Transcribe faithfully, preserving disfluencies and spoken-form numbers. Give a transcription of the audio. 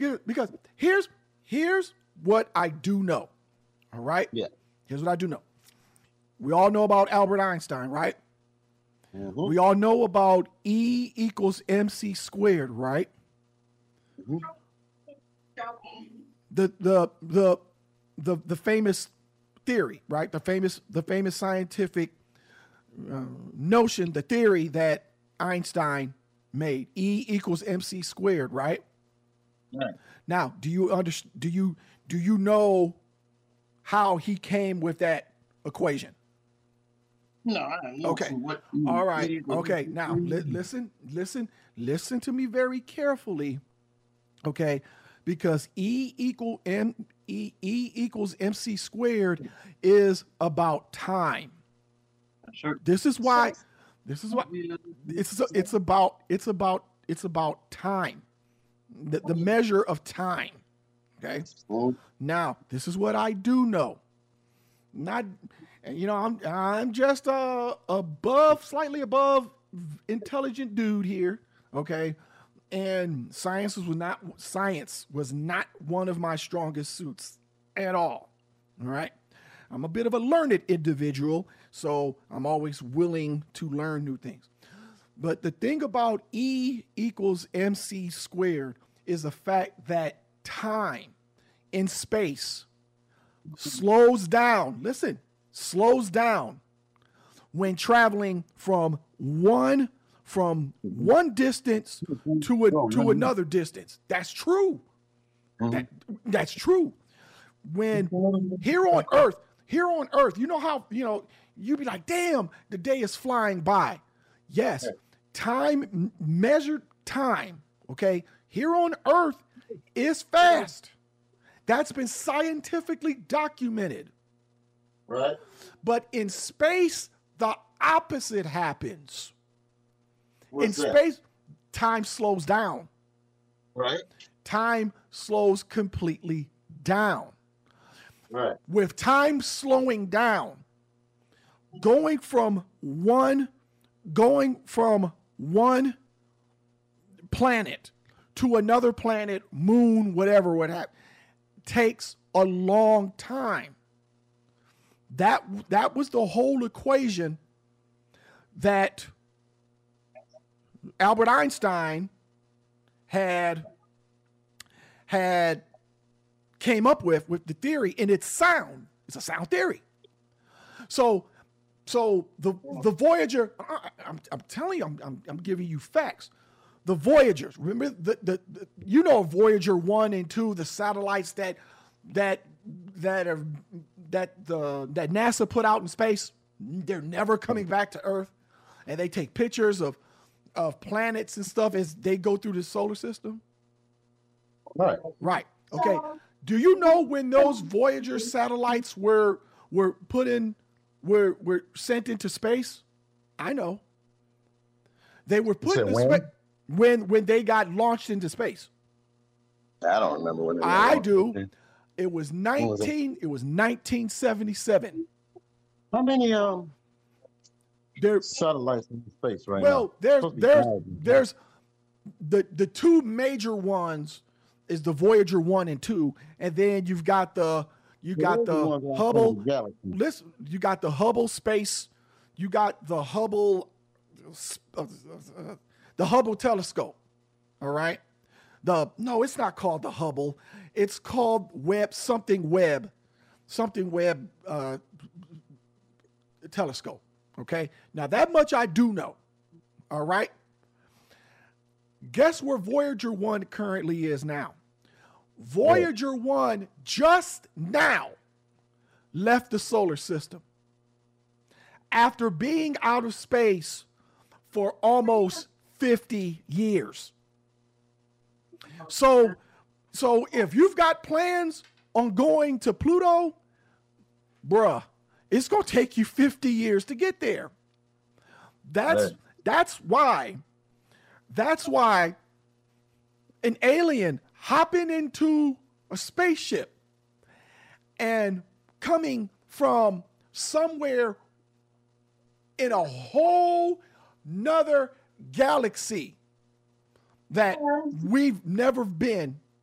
because here's here's what I do know. All right. Yeah. Here's what I do know. We all know about Albert Einstein, right? Mm-hmm. We all know about E equals mc squared, right? Mm-hmm. The the the the the famous theory, right? The famous the famous scientific uh, notion, the theory that Einstein made, E equals mc squared, right? Right. Now, do you under, do you do you know how he came with that equation? No, I don't know. Okay. What, All right. Okay. Now, li- listen, listen, listen to me very carefully. Okay, because E equal m E E equals mc squared is about time. Sure. This is why. This is why it's it's about it's about it's about time, the, the measure of time. Okay. Now, this is what I do know. Not, you know, I'm I'm just a above, slightly above intelligent dude here. Okay. And science was not science was not one of my strongest suits at all. All right. I'm a bit of a learned individual, so I'm always willing to learn new things. But the thing about E equals mc squared is the fact that time in space slows down. Listen, slows down when traveling from one from one distance to a, to another distance. That's true. That, that's true. When here on Earth, here on Earth, you know how, you know, you'd be like, damn, the day is flying by. Yes, time, measured time, okay, here on Earth is fast. That's been scientifically documented. Right. But in space, the opposite happens. What's in that? space, time slows down. Right. Time slows completely down. Right. With time slowing down, going from one, going from one planet to another planet, moon, whatever, what have, takes a long time. That that was the whole equation that Albert Einstein had had came up with with the theory, and it's sound. It's a sound theory. So, so the the Voyager. I, I'm, I'm telling you, I'm, I'm I'm giving you facts. The Voyagers. Remember the, the the you know Voyager one and two, the satellites that that that are that the that NASA put out in space. They're never coming back to Earth, and they take pictures of of planets and stuff as they go through the solar system. Right. Right. Okay. Do you know when those Voyager satellites were were put in were were sent into space? I know. They were put said in when? space when when they got launched into space. I don't remember when. They I were do. It was was it? nineteen. It was nineteen seventy-seven. How many um There. satellites in space right Well, now? there's Supposed to be there's thousands. there's the the two major ones is the Voyager one and two, and then you've got the you got Those are ones the that are Hubble. from the galaxy. Listen, you got the Hubble space, you got the Hubble, uh, uh, the Hubble telescope. All right, the no, it's not called the Hubble. It's called Webb something Webb, something Webb uh, telescope. Okay, now that much I do know. All right. Guess where Voyager one currently is now? Voyager one just now left the solar system after being out of space for almost fifty years. So, so if you've got plans on going to Pluto, bruh, it's going to take you fifty years to get there. That's Right. that's why that's why an alien hopping into a spaceship and coming from somewhere in a whole nother galaxy that we've never been